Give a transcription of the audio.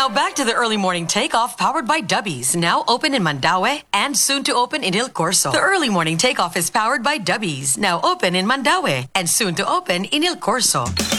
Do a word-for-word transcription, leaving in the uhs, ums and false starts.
Now back to the early morning takeoff powered by Dubbies. Now open in Mandaue and soon to open in Il Corso. The early morning takeoff is powered by Dubbies. Now open in Mandaue and soon to open in Il Corso.